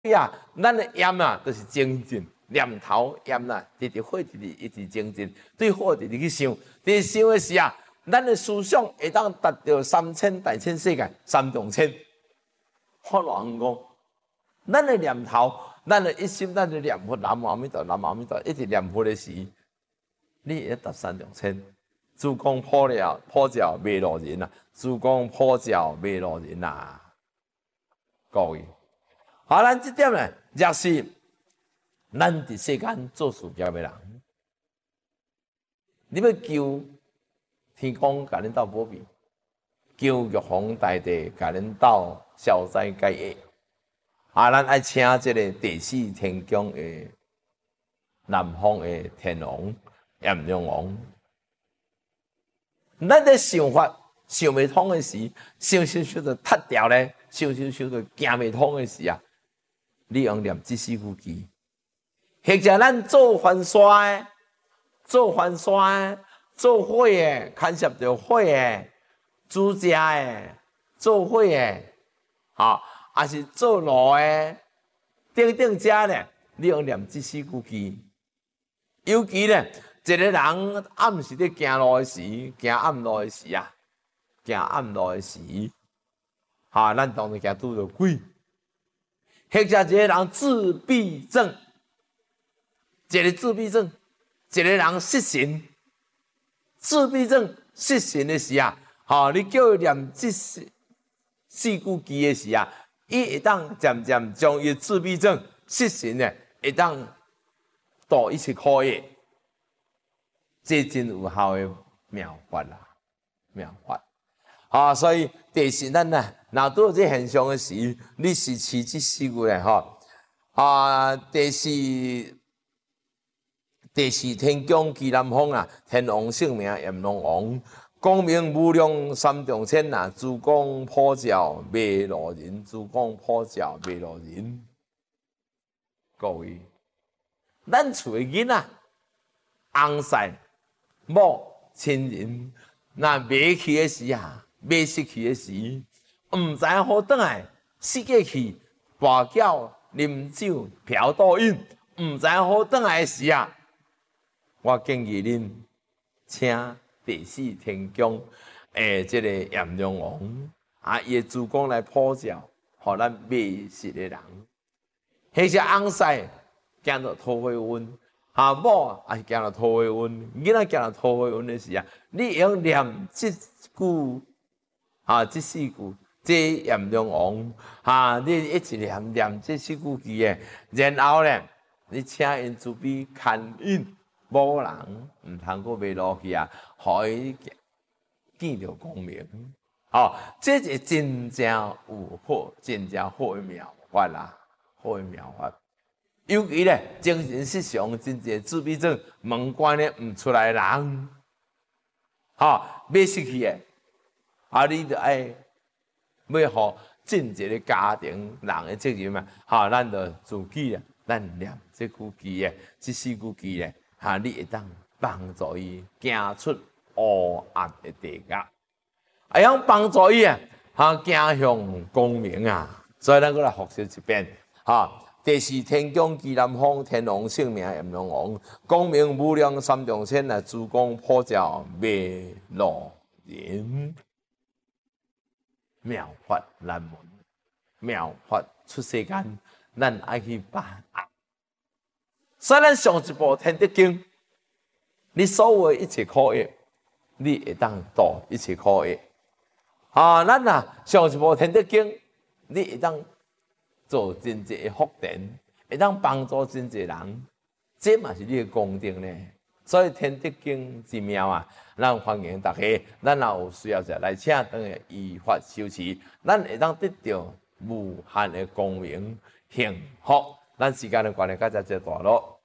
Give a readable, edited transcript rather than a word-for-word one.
啊，咱的业啊，都是精进念头业啦，直直火，直直一直精进，对好直直去想，直直想的时啊，咱的思想会当达到3000大千世界三重千。法轮讲，咱的念头，咱的一心，咱的念佛，南无阿弥陀，南无阿弥陀，一直念佛的时，你会达三重千。自公破了，破教未落人啊！自公破教未落人啊！各位，好，咱这点呢，也是咱伫世间做事业的人，你要求天公甲恁斗保庇，求玉皇大帝甲恁斗消灾解厄。咱爱请这个第四天宫的南方的天王炎龙王。咱在想法想未通的时，想就脱掉咧，想就行未通的时啊，你用念这四句偈，或者咱做番刷的，做番刷的，做火的，牵涉到火的，煮食的，做火的，还是做炉的，等遮咧，你用念这四句偈，尤其咧。一个人暗时咧行路的时，行暗路的时啊，行暗路的时，咱当然行拄着鬼。或者一个人自闭症，一个自闭症，一个人失神，自闭症失神的时啊，你叫伊念这四句偈的时啊，伊会当渐渐将伊自闭症失神呢，会当度一切苦业。这真有效的妙法啦，妙法。所以第四咱呐，若拄到这现象的时，你是持这四句咧，第四天宫居南方啊，天王姓名炎龙王，光明无量三重天啊，珠光普照未落人，珠光普照未落人。各位，咱厝的囡仔，翁婿。某亲人，那买去的时啊，买失去的时，唔知好转来，世界去，跋筊、啉酒、嫖赌瘾，唔知好转来的时啊，我建议恁请第四天宫这个炎龙王伊的主公来普照，互咱迷失的人，或者翁婿惊到土火温。某也是行到土火温，囡仔行到土火温的时啊，你用念这句这四句，这炎龙王你一直念这四句偈的，然后咧，你请因慈悲牵引，某人唔通过袂落去啊，互伊见到光明。这是真正有好，真正好的妙法啦，好的妙法。尤其咧，精神失常、真正自闭症、门关咧唔出来的人，要失去的，你就爱要互正直的家庭人的责任嘛，咱就自己咧，咱念这句偈的，这四句偈咧，你会当帮助伊行出黑暗的地界，会用帮助伊行向光明啊！所以咱过来复习一遍，第四天宫居南方，天王姓名炎龙王，光明无量三重天啊，珠光普照未落人。妙法难闻，妙法出世间，咱爱去把握。所以咱上一部《天德经》，你所有的一切苦业，你会当度一切苦业。咱上一部《天德经》，你会当做真济的福田，会当帮助真济人，这嘛是你的功德呢。所以《天德经》之妙啊，咱欢迎大家，咱若有需要者来请当个依法修持，咱会当得到无限的光明幸福。咱时间的关系，到这段落。